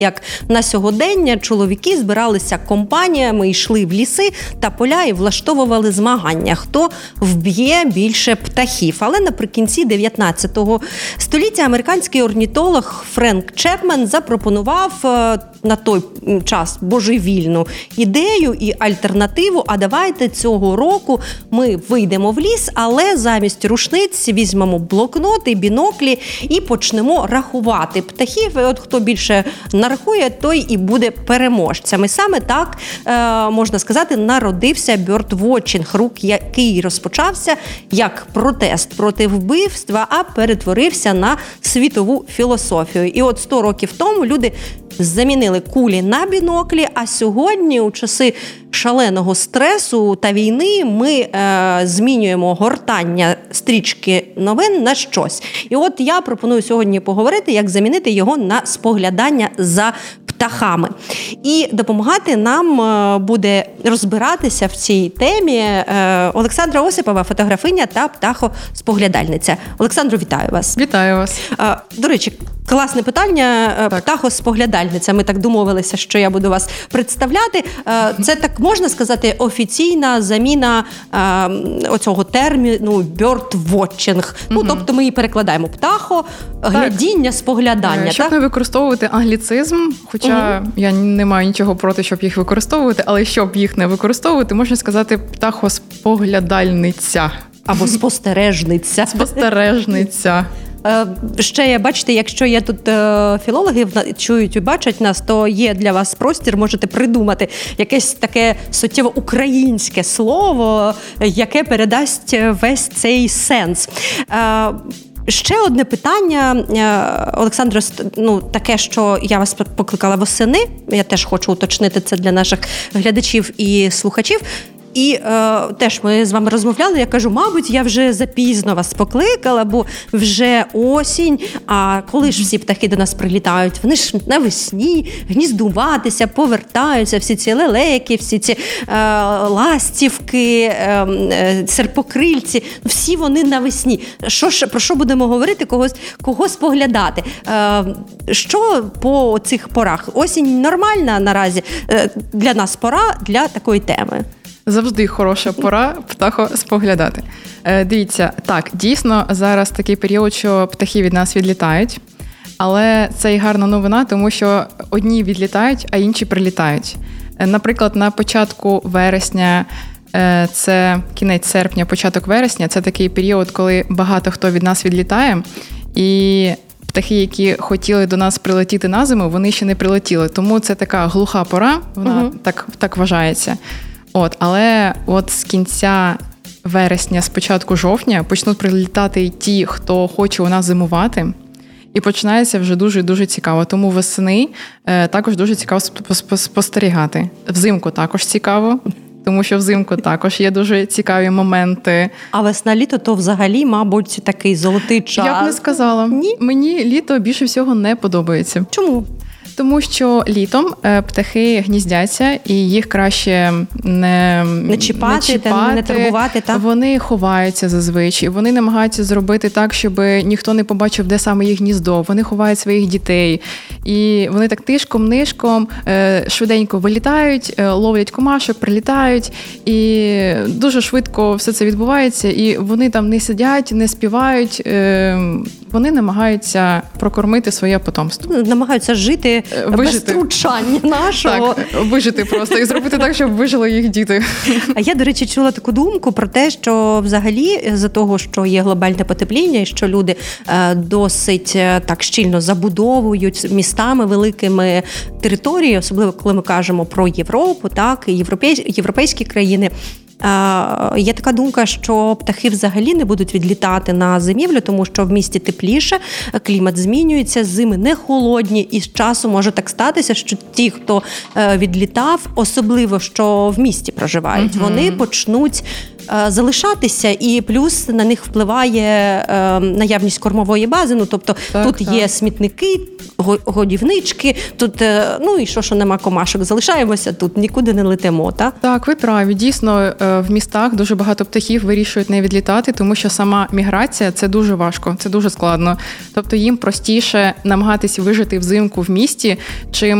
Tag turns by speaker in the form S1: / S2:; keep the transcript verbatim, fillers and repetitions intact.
S1: як на сьогодення чоловіки збиралися компаніями, йшли в ліси та поля і влаштовували змагання, хто вб'є більше птахів. Але наприкінці дев'ятнадцятого століття американський орнітолог Френк Чепмен запропонував на той час божевільну ідею і альтернативу, а давайте цього року ми вийдемо в ліс, але замість рушниць візьмемо блокноти, біноклі і почнемо рахувати птахів. І от хто більше нарахує, той і буде переможцем. І саме так, е, можна сказати, народився бьордвотчинг, рух, який розпочався як протест проти вбивства, а перетворився на світову філософію. І от сто років тому люди замінили кулі на біноклі, а сьогодні, у часи шаленого стресу та війни, ми е, змінюємо гортання стрічки новин на щось. І от я пропоную сьогодні поговорити, як замінити його на споглядання за птахами. І допомагати нам буде розбиратися в цій темі Олександра Осипова, фотографиня та птахоспоглядальниця. Олександро, вітаю вас.
S2: Вітаю вас.
S1: До речі, класне питання. Так. Птахоспоглядальниця. Ми так домовилися, що я буду вас представляти. Це, так можна сказати, офіційна заміна оцього терміну бьордвотчинг. Ну, угу. Тобто ми її перекладаємо птахо, глядіння, споглядання.
S2: Щоб
S1: так?
S2: не використовувати англіцизм, хоча угу. я не маю нічого проти, щоб їх використовувати, але щоб їх не використовувати, можна сказати птахоспоглядальниця.
S1: Або спостережниця.
S2: Спостережниця.
S1: Ще, бачите, якщо є тут філологи, чують і бачать нас, то є для вас простір, можете придумати якесь таке суттєво українське слово, яке передасть весь цей сенс. Ще одне питання, Олександро, ну, таке, що я вас покликала восени, я теж хочу уточнити це для наших глядачів і слухачів. І е, теж ми з вами розмовляли, я кажу, мабуть, я вже запізно вас покликала, бо вже осінь, а коли ж всі птахи до нас прилітають? Вони ж навесні гніздуватися, повертаються, всі ці лелеки, всі ці е, ластівки, е, е, серпокрильці, всі вони навесні. Що ж, про що будемо говорити, когось, кого споглядати? Е, що по цих порах? Осінь нормальна наразі е, для нас пора для такої теми?
S2: Завжди хороша пора птахоспоглядати. Е, дивіться, так, дійсно, зараз такий період, що птахи від нас відлітають, але це і гарна новина, тому що одні відлітають, а інші прилітають. Е, наприклад, на початку вересня, е, це кінець серпня, початок вересня, це такий період, коли багато хто від нас відлітає, і птахи, які хотіли до нас прилетіти на зиму, вони ще не прилетіли. Тому це така глуха пора, вона угу. так, так вважається. От, але от з кінця вересня, з початку жовтня почнуть прилітати ті, хто хоче у нас зимувати, і починається вже дуже-дуже цікаво. Тому весни е, також дуже цікаво спостерігати. Взимку також цікаво, тому що взимку також є дуже цікаві моменти.
S1: А весна-літо то взагалі, мабуть, такий золотий час.
S2: Я б не сказала. Ні? Мені літо більше всього не подобається.
S1: Чому?
S2: Тому що літом птахи гніздяться, і їх краще не,
S1: не чіпати,
S2: не, чіпати.
S1: не турбувати. Так?
S2: Вони ховаються зазвичай. Вони намагаються зробити так, щоб ніхто не побачив, де саме їх гніздо. Вони ховають своїх дітей. І вони так тишком-нишком швиденько вилітають, ловлять комашок, прилітають. І дуже швидко все це відбувається. І вони там не сидять, не співають. Вони намагаються прокормити своє потомство.
S1: Намагаються жити
S2: Вижити.
S1: Без втручання нашого.
S2: Так, вижити просто і зробити так, щоб вижили їх діти.
S1: А я, до речі, чула таку думку про те, що взагалі за того, що є глобальне потепління і що люди досить так щільно забудовують містами великими території, особливо коли ми кажемо про Європу, так, і європейські країни, є така думка, що птахи взагалі не будуть відлітати на зимівлю, тому що в місті тепліше, клімат змінюється, зими не холодні, і з часу може так статися, що ті, хто відлітав, особливо, що в місті проживають, угу. вони почнуть залишатися, і плюс на них впливає е, наявність кормової бази. Ну, тобто
S2: так,
S1: тут
S2: так.
S1: є смітники, годівнички, тут, е, ну і що, що нема комашок, залишаємося тут, нікуди не летимо, так?
S2: Так, ви праві. Дійсно, в містах дуже багато птахів вирішують не відлітати, тому що сама міграція – це дуже важко, це дуже складно. Тобто їм простіше намагатися вижити взимку в місті, чим